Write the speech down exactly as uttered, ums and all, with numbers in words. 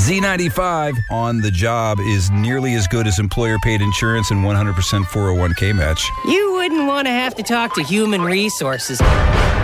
Z ninety-five on the job is nearly as good as employer-paid insurance and one hundred percent four oh one k match. You wouldn't want to have to talk to human resources.